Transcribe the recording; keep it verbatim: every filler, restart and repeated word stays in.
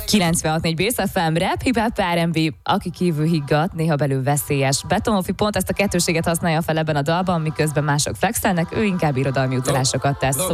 kilencvenhat négy Bész ef em, rap, hip-hop, er and bé, aki kívül higgadt, néha belül veszélyes. Betonhofi pont ezt a kettőséget használja fel ebben a dalban, miközben mások flexelnek, ő inkább irodalmi utalásokat tesz.